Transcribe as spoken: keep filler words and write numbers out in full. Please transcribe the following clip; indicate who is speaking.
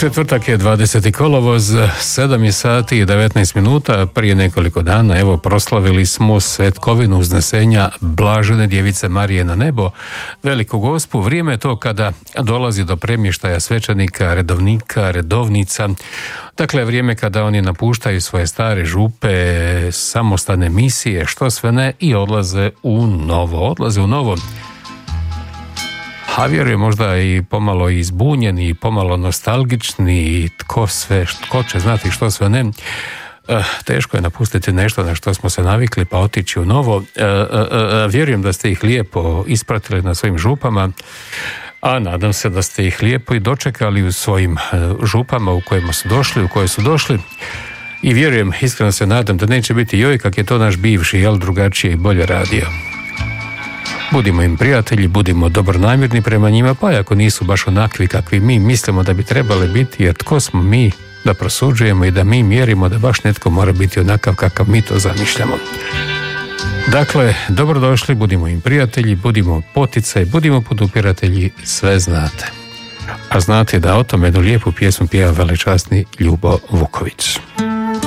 Speaker 1: Četvrtak je dvadeseti kolovoz, sedam je sati i devetnaest minuta. Prije nekoliko dana, evo, proslavili smo svetkovinu uznesenja Blažene djevice Marije na nebo, Veliku Gospu. Vrijeme je to kada dolazi do premještaja svećenika, redovnika, redovnica. Dakle, vrijeme kada oni napuštaju svoje stare župe, samostane misije, što sve ne, i odlaze u novo. Odlaze u novo. A vjerujem možda i pomalo izbunjeni, i pomalo nostalgični, i tko sve, tko će znati što sve ne. E, teško je napustiti nešto na što smo se navikli pa otići u novo. E, e, e, vjerujem da ste ih lijepo ispratili na svojim župama, a nadam se da ste ih lijepo i dočekali u svojim župama u kojima su došli, u koje su došli. I vjerujem, iskreno se nadam da neće biti joj kak je to naš bivši, jel, drugačije i bolje radio. Budimo im prijatelji, budimo dobronamjerni prema njima, pa ako nisu baš onakvi kakvi mi mislimo da bi trebali biti, jer tko smo mi da prosuđujemo i da mi mjerimo da baš netko mora biti onakav kakav mi to zamišljamo. Dakle, dobrodošli, budimo im prijatelji, budimo poticaj, budimo podupiratelji, sve znate. A znate da o tome jednu lijepu pjesmu pjeva velečasni Ljubo Vuković.